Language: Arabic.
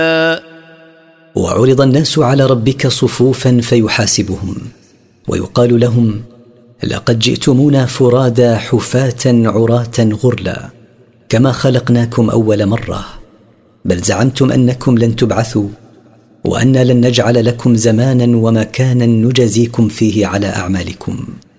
وعرض الناس على ربك صفوفا فيحاسبهم ويقال لهم: لقد جئتمونا فرادى حفاة عراة غرلا كما خلقناكم أول مرة، بل زعمتم أنكم لن تبعثوا وأنا لن نجعل لكم زمانا ومكانا نجزيكم فيه على أعمالكم.